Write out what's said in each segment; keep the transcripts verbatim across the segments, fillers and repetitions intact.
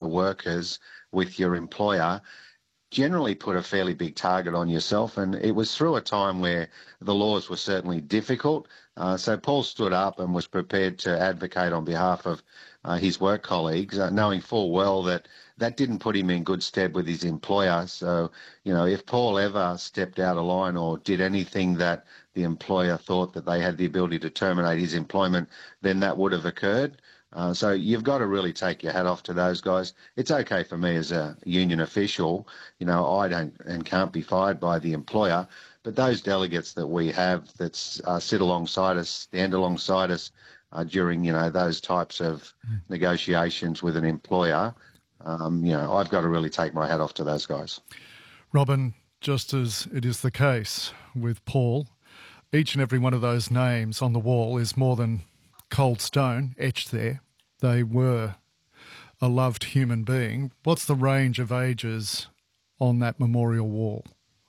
workers with your employer generally put a fairly big target on yourself. And it was through a time where the laws were certainly difficult. Uh, so Paul stood up and was prepared to advocate on behalf of uh, his work colleagues, uh, knowing full well that that didn't put him in good stead with his employer. So, you know, if Paul ever stepped out of line or did anything that the employer thought that they had the ability to terminate his employment, then that would have occurred. Uh, so you've got to really take your hat off to those guys. It's okay for me as a union official. You know, I don't and can't be fired by the employer, but those delegates that we have that uh, sit alongside us, stand alongside us uh, during, you know, those types of negotiations with an employer, um, you know, I've got to really take my hat off to those guys. Robin, just as it is the case with Paul, each and every one of those names on the wall is more than cold stone etched there. They were a loved human being. What's the range of ages on that memorial wall?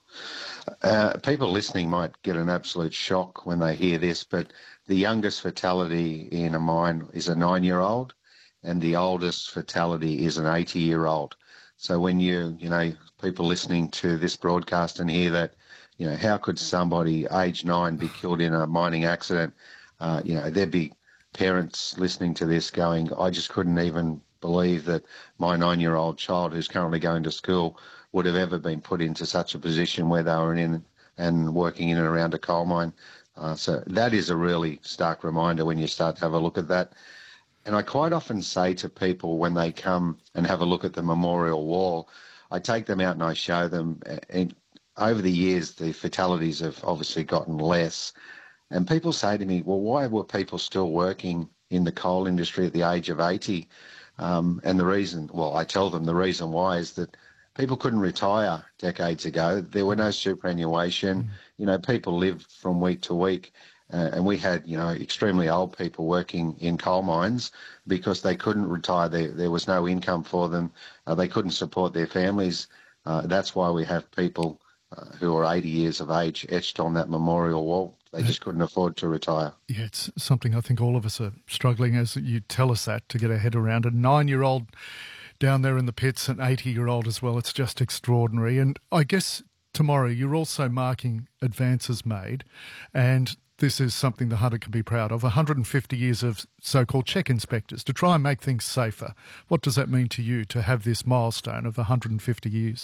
Uh, people listening might get an absolute shock when they hear this, but the youngest fatality in a mine is a nine-year-old, and the oldest fatality is an eighty-year-old. So when you, you know, people listening to this broadcast and hear that, you know, how could somebody age nine be killed in a mining accident? Uh, you know, there'd be parents listening to this going, I just couldn't even believe that my nine-year-old child who's currently going to school would have ever been put into such a position where they were in and working in and around a coal mine. Uh, so that is a really stark reminder when you start to have a look at that. And I quite often say to people when they come and have a look at the memorial wall, I take them out and I show them, and over the years the fatalities have obviously gotten less. And people say to me, well, why were people still working in the coal industry at the age of eighty? Um, and the reason, well, I tell them the reason why is that people couldn't retire decades ago. There were no superannuation. Mm. You know, people lived from week to week. Uh, and we had, you know, extremely old people working in coal mines because they couldn't retire. There, there was no income for them. Uh, they couldn't support their families. Uh, that's why we have people uh, who are eighty years of age etched on that memorial wall. They just couldn't afford to retire. Yeah, it's something I think all of us are struggling as you tell us that to get our head around. A nine-year-old down there in the pits, an eighty-year-old as well. It's just extraordinary. And I guess tomorrow you're also marking advances made, and this is something the Hunter can be proud of, one hundred fifty years of so-called check inspectors to try and make things safer. What does that mean to you to have this milestone of one hundred fifty years?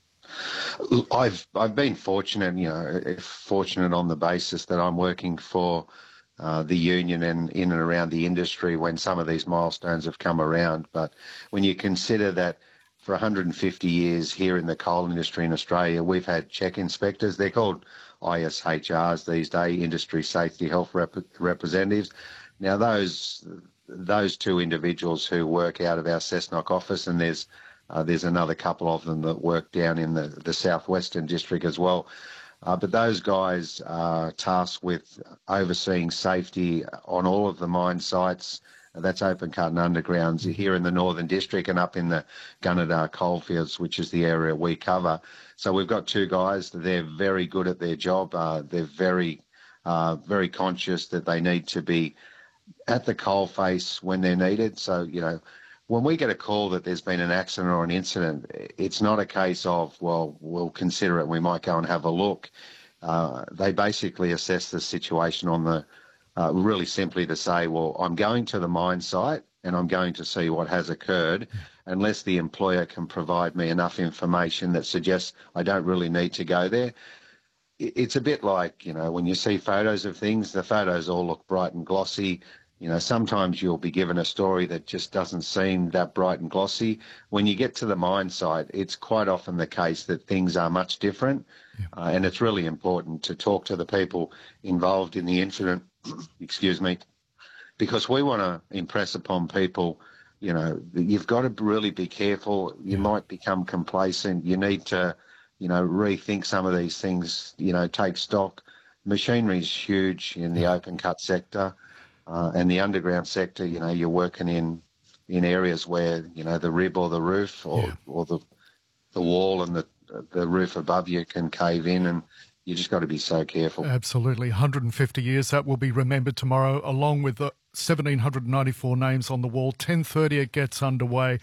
I've I've been fortunate, you know, fortunate on the basis that I'm working for uh, the union and in and around the industry when some of these milestones have come around. But when you consider that for one hundred fifty years here in the coal industry in Australia, we've had check inspectors. They're called I S H Rs these days, Industry Safety Health Rep- Representatives. Now, those those two individuals who work out of our Cessnock office, and there's Uh, there's another couple of them that work down in the, the southwestern district as well. Uh, but those guys are tasked with overseeing safety on all of the mine sites. That's open cut and undergrounds here in the northern district and up in the Gunnedah coalfields, which is the area we cover. So we've got two guys. They're very good at their job. Uh, they're very, uh, very conscious that they need to be at the coalface when they're needed. So, you know, when we get a call that there's been an accident or an incident, it's not a case of, well, we'll consider it and we might go and have a look. Uh, they basically assess the situation on the, uh, really simply to say, well, I'm going to the mine site and I'm going to see what has occurred. Unless the employer can provide me enough information that suggests I don't really need to go there. It's a bit like, you know, when you see photos of things, the photos all look bright and glossy. You know, sometimes you'll be given a story that just doesn't seem that bright and glossy. When you get to the mine site, it's quite often the case that things are much different. Yeah. Uh, and it's really important to talk to the people involved in the incident, excuse me, because we want to impress upon people, you know, you've got to really be careful. You yeah. might become complacent. You need to, you know, rethink some of these things, you know, take stock. Machinery is huge in the open cut sector. Uh, and the underground sector, you know, you're working in in areas where, you know, the rib or the roof or, yeah. or the the wall and the the roof above you can cave in, and you just got to be so careful. Absolutely. one hundred fifty years, that will be remembered tomorrow, along with the one thousand seven hundred ninety-four names on the wall. ten thirty it gets underway.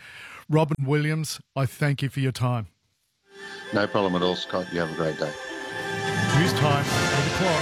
Robin Williams, I thank you for your time. No problem at all, Scott. You have a great day. News time, eight o'clock.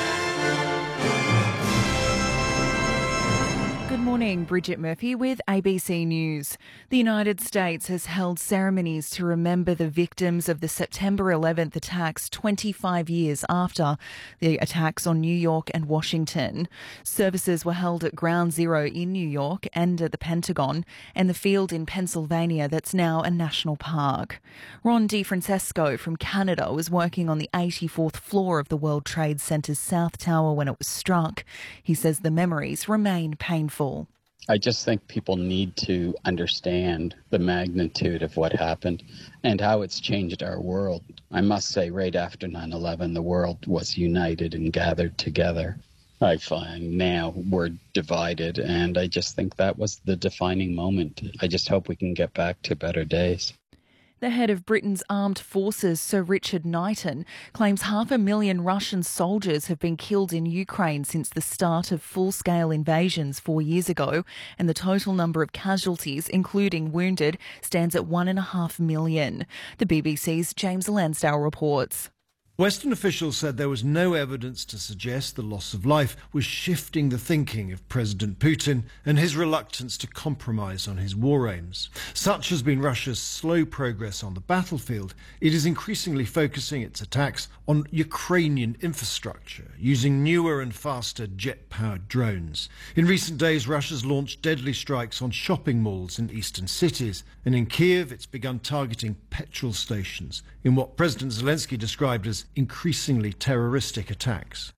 Good morning, Bridget Murphy with A B C News. The United States has held ceremonies to remember the victims of the September eleventh attacks twenty-five years after the attacks on New York and Washington. Services were held at Ground Zero in New York and at the Pentagon and the field in Pennsylvania that's now a national park. Ron DeFrancesco from Canada was working on the eighty-fourth floor of the World Trade Center's South Tower when it was struck. He says the memories remain painful. I just think people need to understand the magnitude of what happened and how it's changed our world. I must say, right after nine eleven, the world was united and gathered together. I find now we're divided, and I just think that was the defining moment. I just hope we can get back to better days. The head of Britain's armed forces, Sir Richard Knighton, claims half a million Russian soldiers have been killed in Ukraine since the start of full-scale invasions four years ago, and the total number of casualties, including wounded, stands at one and a half million. The B B C's James Lansdale reports. Western officials said there was no evidence to suggest the loss of life was shifting the thinking of President Putin and his reluctance to compromise on his war aims. Such has been Russia's slow progress on the battlefield. It is increasingly focusing its attacks on Ukrainian infrastructure, using newer and faster jet-powered drones. In recent days, Russia's launched deadly strikes on shopping malls in eastern cities, and in Kiev it's begun targeting petrol stations in what President Zelensky described as increasingly terroristic attacks.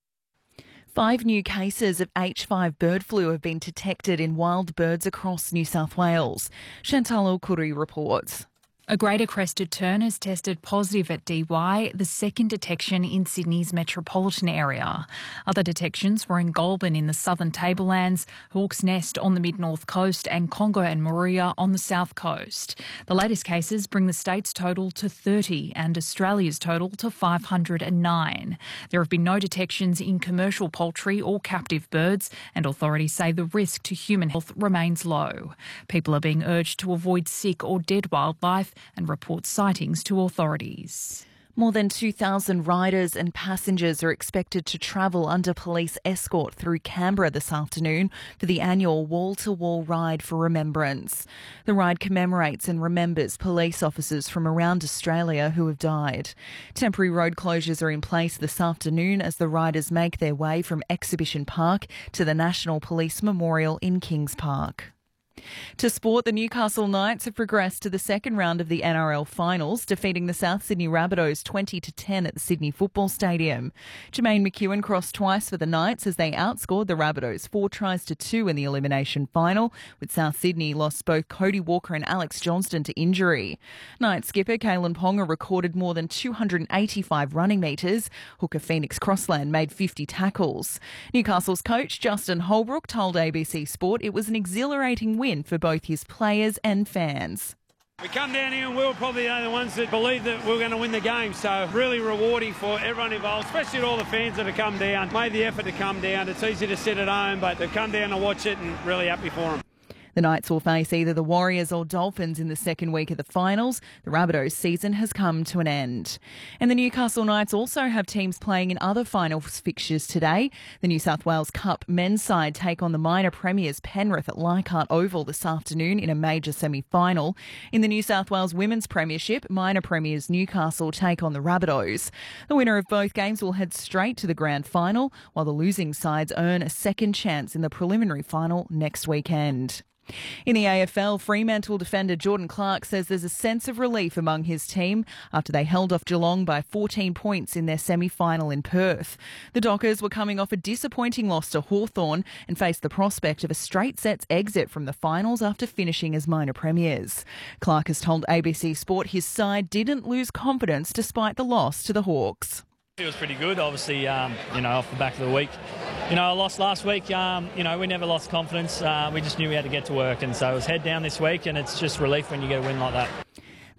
Five new cases of H five bird flu have been detected in wild birds across New South Wales. Chantal Okuri reports. A greater crested tern has tested positive at D Y, the second detection in Sydney's metropolitan area. Other detections were in Goulburn in the southern Tablelands, Hawke's Nest on the mid-north coast and Congo and Moruya on the south coast. The latest cases bring the state's total to thirty and Australia's total to five hundred nine. There have been no detections in commercial poultry or captive birds, and authorities say the risk to human health remains low. People are being urged to avoid sick or dead wildlife and report sightings to authorities. More than two thousand riders and passengers are expected to travel under police escort through Canberra this afternoon for the annual wall-to-wall ride for remembrance. The ride commemorates and remembers police officers from around Australia who have died. Temporary road closures are in place this afternoon as the riders make their way from Exhibition Park to the National Police Memorial in Kings Park. To sport, the Newcastle Knights have progressed to the second round of the N R L finals, defeating the South Sydney Rabbitohs twenty to ten at the Sydney Football Stadium. Jermaine McEwen crossed twice for the Knights as they outscored the Rabbitohs four tries to two in the elimination final, with South Sydney lost both Cody Walker and Alex Johnston to injury. Knights skipper Kalen Ponga recorded more than two hundred eighty-five running metres. Hooker Phoenix Crossland made fifty tackles. Newcastle's coach Justin Holbrook told A B C Sport it was an exhilarating win for both his players and fans. We come down here and we were probably the only ones that believed that we were going to win the game, so really rewarding for everyone involved, especially all the fans that have come down, made the effort to come down. It's easy to sit at home, but to come down and watch it, and really happy for them. The Knights will face either the Warriors or Dolphins in the second week of the finals. The Rabbitohs season has come to an end. And the Newcastle Knights also have teams playing in other finals fixtures today. The New South Wales Cup men's side take on the minor premiers Penrith at Leichhardt Oval this afternoon in a major semi-final. In the New South Wales women's premiership, minor premiers Newcastle take on the Rabbitohs. The winner of both games will head straight to the grand final, while the losing sides earn a second chance in the preliminary final next weekend. In the A F L, Fremantle defender Jordan Clark says there's a sense of relief among his team after they held off Geelong by fourteen points in their semi-final in Perth. The Dockers were coming off a disappointing loss to Hawthorn and faced the prospect of a straight sets exit from the finals after finishing as minor premiers. Clark has told A B C Sport his side didn't lose confidence despite the loss to the Hawks. It was pretty good, obviously, um, you know, off the back of the week. You know, I lost last week. Um, you know, we never lost confidence. Uh, we just knew we had to get to work, and so it was head down this week, and it's just relief when you get a win like that.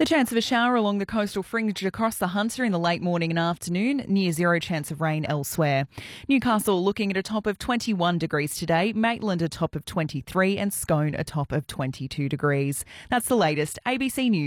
The chance of a shower along the coastal fringe across the Hunter in the late morning and afternoon, near zero chance of rain elsewhere. Newcastle looking at a top of twenty-one degrees today, Maitland a top of twenty-three and Scone a top of twenty-two degrees. That's the latest. A B C News.